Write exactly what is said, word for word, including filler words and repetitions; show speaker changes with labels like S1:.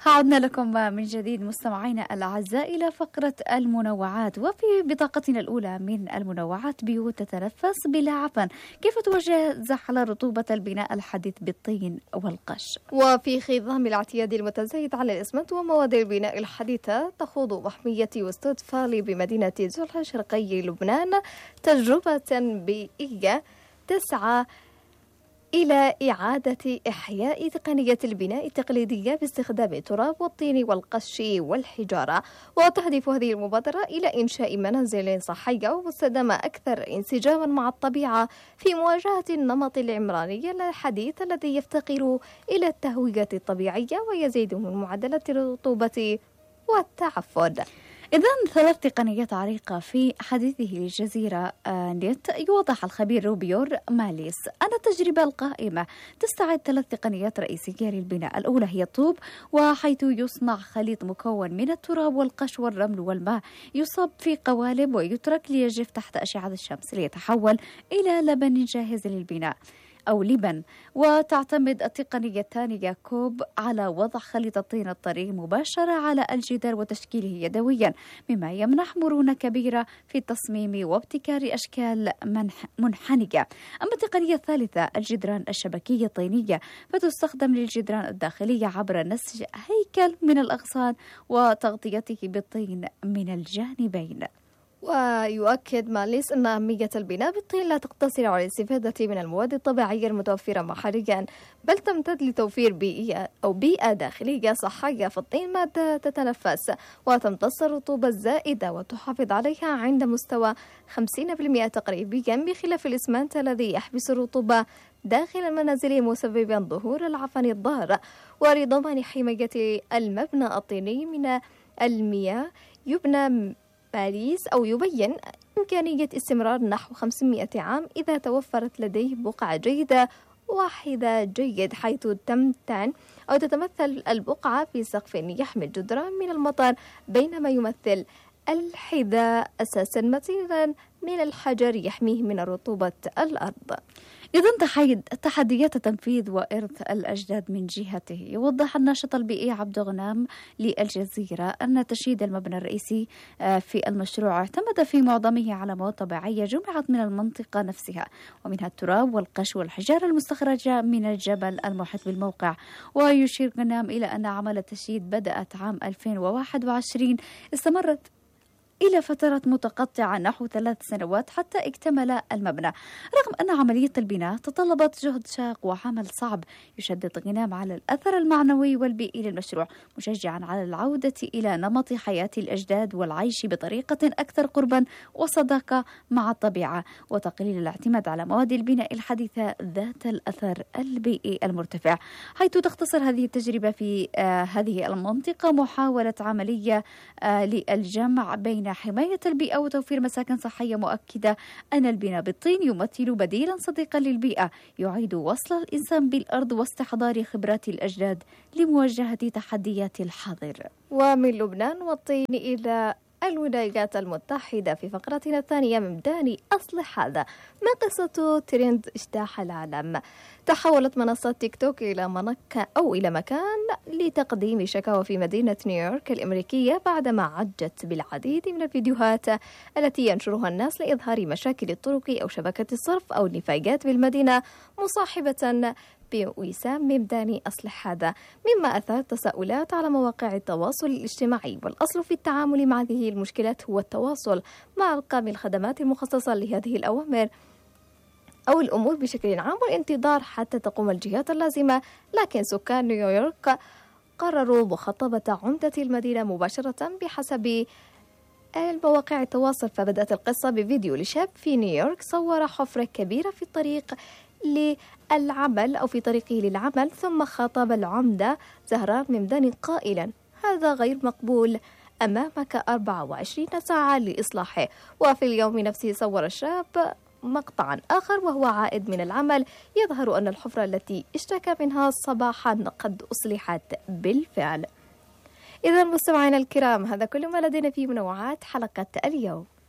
S1: عدنا لكم من جديد مستمعينا الأعزاء إلى فقرة المنوعات. وفي بطاقتنا الأولى من المنوعات: بيوت تتنفس بلا عفن، كيف تواجه زحل رطوبة البناء الحديث بالطين والقش.
S2: وفي خضم الاعتياد المتزايد على الإسمنت ومواد البناء الحديثة، تخوض محمية وستود فالي بمدينة زلح شرقي لبنان تجربة بيئية تسعى إلى إعادة إحياء تقنية البناء التقليدية باستخدام التراب والطين والقش والحجارة. وتهدف هذه المبادرة إلى إنشاء منازل صحية ومستدامة أكثر انسجاما مع الطبيعة في مواجهة النمط العمراني الحديث الذي يفتقر إلى التهوية الطبيعية ويزيد من معدلات الرطوبة والتعفن.
S1: إذن ثلاث تقنيات عريقة في حديثه للجزيرة نت يوضح الخبير روبيور ماليس أن التجربة القائمة تستعد ثلاث تقنيات رئيسية للبناء. الأولى هي الطوب، وحيث يصنع خليط مكون من التراب والقش والرمل والماء، يصب في قوالب ويترك ليجف تحت أشعة الشمس ليتحول إلى لبن جاهز للبناء أو لبن. وتعتمد التقنية الثانية كوب على وضع خليط الطين الطري مباشرة على الجدار وتشكيله يدويا، مما يمنح مرونة كبيرة في التصميم وابتكار أشكال منحنجة. أما التقنية الثالثة الجدران الشبكية الطينية، فتستخدم للجدران الداخلية عبر نسج هيكل من الأغصان وتغطيته بالطين من الجانبين.
S2: ويؤكد ماليس أن أهمية البناء بالطين لا تقتصر على الاستفادة من المواد الطبيعية المتوفرة محليا، بل تمتد لتوفير بيئة أو بيئة داخلية صحية في الطين مادة تتنفس وتمتص الرطوبة الزائدة وتحافظ عليها عند مستوى خمسين بالمئة تقريبيا، بخلاف الإسمنت الذي يحبس الرطوبة داخل المنازل مسببا ظهور العفن الضار. ولضمان حماية المبنى الطيني من المياه، يبنى باريس أو يبين إمكانية استمرار نحو خمسمائة عام إذا توفرت لديه بقعة جيدة واحدة جيد، حيث تمتن أو تتمثل البقعة في سقف يحمل جدران من المطر، بينما يمثل الحذاء أساسا متينا من الحجر يحميه من رطوبة الأرض.
S1: إذن تحديات التنفيذ وإرث الأجداد من جهته، يوضح الناشط البيئي عبد غنام للجزيرة أن تشييد المبنى الرئيسي في المشروع اعتمد في معظمه على مواد طبيعية جمعت من المنطقة نفسها، ومنها التراب والقش والحجارة المستخرجة من الجبل المحيط بالموقع. ويشير غنام إلى أن عمل التشييد بدأت عام ألفين وواحد وعشرين، استمرت إلى فترات متقطعة نحو ثلاث سنوات حتى اكتمل المبنى. رغم أن عملية البناء تطلبت جهد شاق وعمل صعب، يشدد غنام على الأثر المعنوي والبيئي للمشروع، مشجعا على العودة إلى نمط حياة الأجداد والعيش بطريقة أكثر قربا وصداقة مع الطبيعة، وتقليل الاعتماد على مواد البناء الحديثة ذات الأثر البيئي المرتفع. حيث تختصر هذه التجربة في آه هذه المنطقة محاولة عملية آه للجمع بين حماية البيئة وتوفير مساكن صحية، مؤكدة أن البناء بالطين يمثل بديلا صديقا للبيئة يعيد وصل الإنسان بالأرض واستحضار خبرات الأجداد لمواجهة تحديات الحاضر.
S2: ومن لبنان والطين إلى الولايات المتحدة في فقرتنا الثانية من داني أصلح هذا. ما قصة ترند اجتاح العالم؟ تحولت منصة تيك توك إلى منك أو إلى مكان لتقديم شكاوى في مدينة نيويورك الأمريكية بعدما عجت بالعديد من الفيديوهات التي ينشرها الناس لإظهار مشاكل الطرق أو شبكة الصرف أو النفايات بالمدينة، مصاحبة بوسام ممداني أصلح هذا، مما أثار تساؤلات على مواقع التواصل الاجتماعي. والأصل في التعامل مع هذه المشكلات هو التواصل مع أرقام الخدمات المخصصة لهذه الأوامر أو الأمور بشكل عام، والانتظار حتى تقوم الجهات اللازمة. لكن سكان نيويورك قرروا مخاطبة عمدة المدينة مباشرة بحسب المواقع التواصل. فبدأت القصة بفيديو لشاب في نيويورك صور حفرة كبيرة في الطريق للعمل أو في طريقه للعمل، ثم خاطب العمدة زهران ممداني قائلا: هذا غير مقبول، أمامك أربعة وعشرين ساعة لإصلاحه. وفي اليوم نفسه صور الشاب مقطعا آخر وهو عائد من العمل يظهر أن الحفرة التي اشتكى منها صباحا قد أصلحت بالفعل. إذا مستمعينا الكرام، هذا كل ما لدينا في منوعات حلقة اليوم.